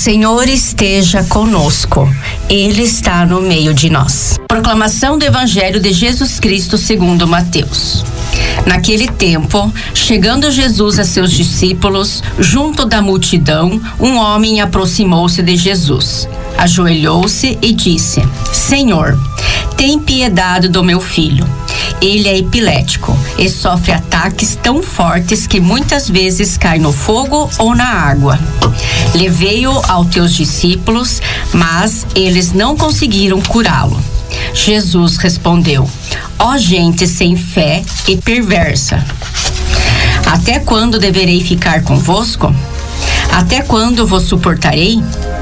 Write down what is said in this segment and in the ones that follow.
Senhor esteja conosco, Ele está no meio de nós. Proclamação do Evangelho de Jesus Cristo segundo Mateus. Naquele tempo, chegando Jesus a seus discípulos, junto da multidão, um homem aproximou-se de Jesus. Ajoelhou-se e disse: Senhor, tem piedade do meu filho. Ele é epilético e sofre ataques tão fortes que muitas vezes cai no fogo ou na água. Levei-o aos teus discípulos, mas eles não conseguiram curá-lo. Jesus respondeu: Ó gente sem fé e perversa, até quando deverei ficar convosco? Até quando vos suportarei?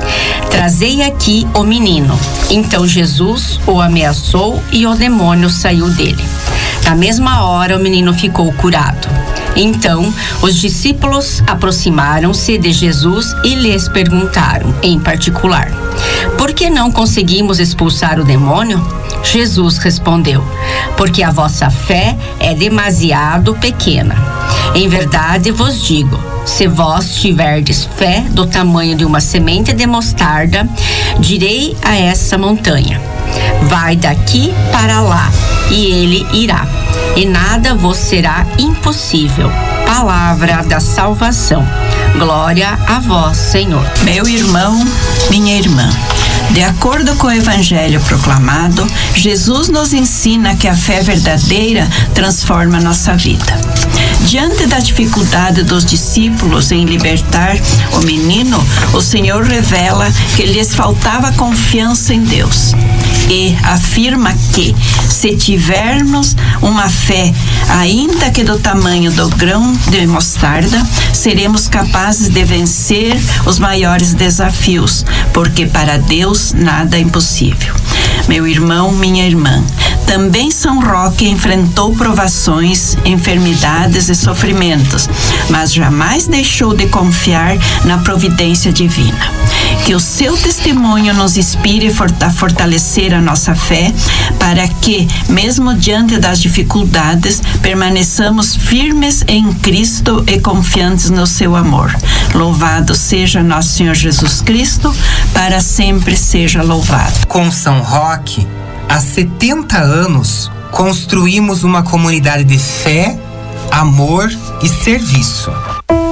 Trazei aqui o menino. Então Jesus o ameaçou e o demônio saiu dele. Na mesma hora o menino ficou curado. Então os discípulos aproximaram-se de Jesus e lhes perguntaram, em particular: Por que não conseguimos expulsar o demônio? Jesus respondeu: Porque a vossa fé é demasiado pequena. Em verdade vos digo, se vós tiverdes fé do tamanho de uma semente de mostarda, direi a essa montanha: vai daqui para lá, e ele irá, e nada vos será impossível. Palavra da salvação. Glória a vós, Senhor. Meu irmão, minha irmã, de acordo com o Evangelho proclamado, Jesus nos ensina que a fé verdadeira transforma nossa vida. Diante da dificuldade dos discípulos em libertar o menino, o Senhor revela que lhes faltava confiança em Deus e afirma que, se tivermos uma fé, ainda que do tamanho do grão de mostarda, seremos capazes de vencer os maiores desafios, porque para Deus nada é impossível. Meu irmão, minha irmã, também São Roque enfrentou provações, enfermidades e sofrimentos, mas jamais deixou de confiar na providência divina. Que o seu testemunho nos inspire a fortalecer a nossa fé, para que, mesmo diante das dificuldades, permaneçamos firmes em Cristo e confiantes no seu amor. Louvado seja nosso Senhor Jesus Cristo, para sempre seja louvado. Com São Roque, há 70 anos, construímos uma comunidade de fé, amor e serviço.